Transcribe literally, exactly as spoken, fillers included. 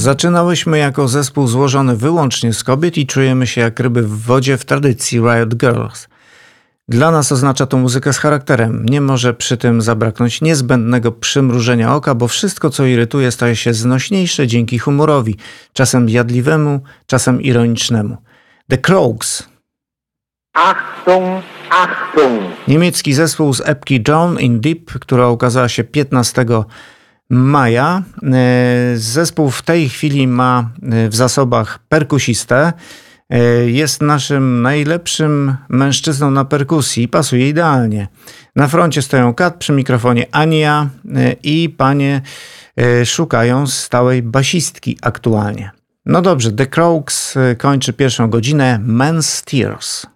Zaczynałyśmy jako zespół złożony wyłącznie z kobiet i czujemy się jak ryby w wodzie w tradycji Riot Girls. Dla nas oznacza to muzykę z charakterem. Nie może przy tym zabraknąć niezbędnego przymrużenia oka, bo wszystko, co irytuje, staje się znośniejsze dzięki humorowi, czasem jadliwemu, czasem ironicznemu. The Crows. Achtung, Achtung! Niemiecki zespół z epki Down in Deep, która ukazała się piętnastego maja. Zespół w tej chwili ma w zasobach perkusistę. Jest naszym najlepszym mężczyzną na perkusji. Pasuje idealnie. Na froncie stoją Kat, przy mikrofonie Ania i panie szukają stałej basistki aktualnie. No dobrze, The Crows kończy pierwszą godzinę. Men's Tears.